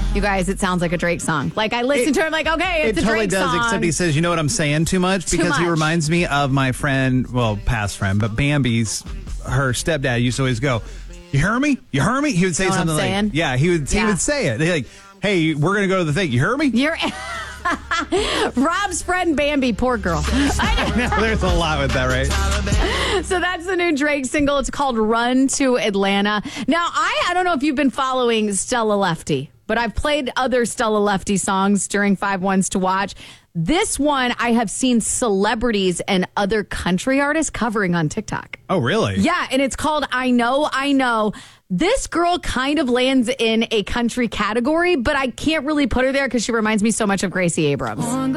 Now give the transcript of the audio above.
You guys, it sounds like a Drake song. Like, I listen to it, I'm like, okay, it's a totally Drake does, song. except he says, you know what I'm saying too much? Because he reminds me of my friend, well, past friend, but Bambi's, her stepdad used to always go, you hear me? You hear me? He would say You know something what I'm like, saying? he would say it. He'd like, hey, we're going to go to the thing. You hear me? You're Rob's friend Bambi, poor girl. There's a lot with that, right? So that's the new Drake single. It's called Run to Atlanta. Now, I don't know if you've been following Stella Lefty, but I've played other Stella Lefty songs during 5 Ones to Watch. This one I have seen celebrities and other country artists covering on TikTok. Oh, really? Yeah, and it's called I Know, I Know. This girl kind of lands in a country category, but I can't really put her there because she reminds me so much of Gracie Abrams.